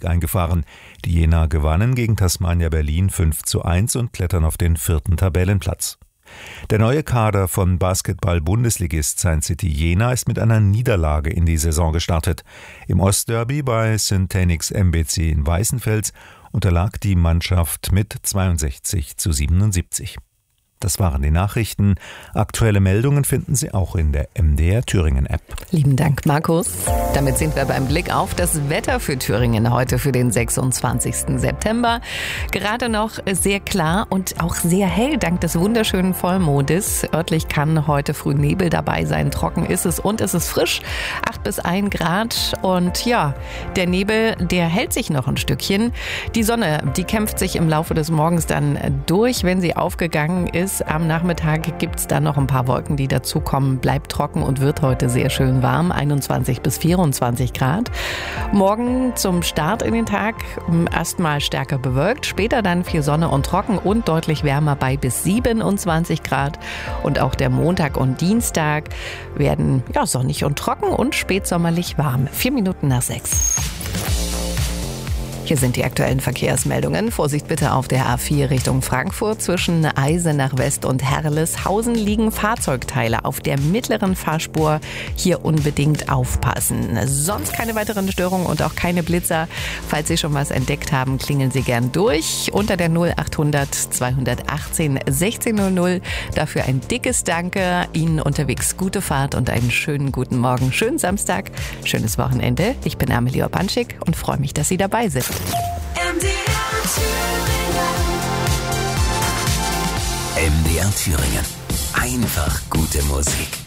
Sieg eingefahren. Die Jenaer gewannen gegen Tasmania Berlin 5:1 und klettern auf den 4. Tabellenplatz. Der neue Kader von Basketball-Bundesligist Saint-City Jena ist mit einer Niederlage in die Saison gestartet. Im Ostderby bei Syntanix MBC in Weißenfels unterlag die Mannschaft mit 62:77. Das waren die Nachrichten. Aktuelle Meldungen finden Sie auch in der MDR Thüringen App. Lieben Dank, Markus. Damit sind wir beim Blick auf das Wetter für Thüringen heute für den 26. September. Gerade noch sehr klar und auch sehr hell dank des wunderschönen Vollmondes. Örtlich kann heute früh Nebel dabei sein. Trocken ist es und es ist frisch. 8 bis 1 Grad. Und ja, der Nebel, der hält sich noch ein Stückchen. Die Sonne, die kämpft sich im Laufe des Morgens dann durch, wenn sie aufgegangen ist. Am Nachmittag gibt es dann noch ein paar Wolken, die dazukommen. Bleibt trocken und wird heute sehr schön warm, 21 bis 24 Grad. Morgen zum Start in den Tag erstmal stärker bewölkt, später dann viel Sonne und trocken und deutlich wärmer bei bis 27 Grad. Und auch der Montag und Dienstag werden sonnig und trocken und spätsommerlich warm. 6:04. Hier sind die aktuellen Verkehrsmeldungen. Vorsicht bitte auf der A4 Richtung Frankfurt. Zwischen Eisenach West und Herleshausen liegen Fahrzeugteile auf der mittleren Fahrspur. Hier unbedingt aufpassen. Sonst keine weiteren Störungen und auch keine Blitzer. Falls Sie schon was entdeckt haben, klingeln Sie gern durch. Unter der 0800 218 1600. Dafür ein dickes Danke. Ihnen unterwegs gute Fahrt und einen schönen guten Morgen. Schönen Samstag, schönes Wochenende. Ich bin Amelie Opanschik und freue mich, dass Sie dabei sind. MDR Thüringen. Einfach gute Musik.